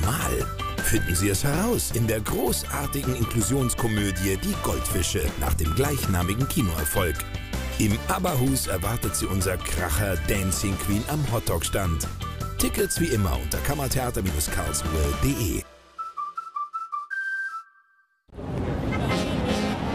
normal? Finden Sie es heraus in der großartigen Inklusionskomödie Die Goldfische nach dem gleichnamigen Kinoerfolg. Im ABBA-Hus erwartet Sie unser Kracher Dancing Queen am Hotdog-Stand. Tickets wie immer unter kammertheater-karlsruhe.de.